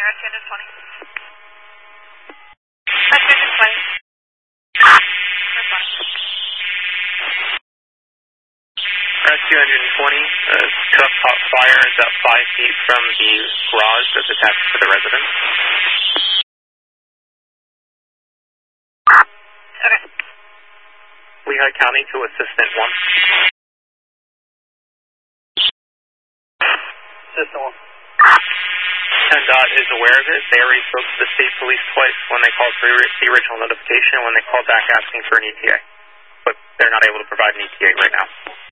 Rescue Engine 20. Rescue Engine 20. Rescue Engine 20, truck caught fire is at 5 feet from the garage that's attached to the residence. Okay. Lehigh County to Assistant 1. Assistant 1. PennDOT is aware of it. They already spoke to the state police twice when they called for the original notification and when they called back asking for an ETA. But they're not able to provide an ETA right now.